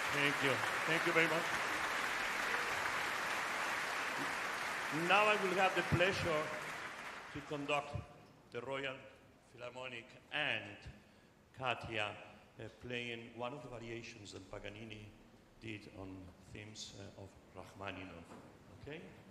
Thank you. Thank you very much. Now I will have the pleasure to conduct the Royal Philharmonic and Katia playing one of the variations that Paganini did on themes of Rachmaninoff. Okay?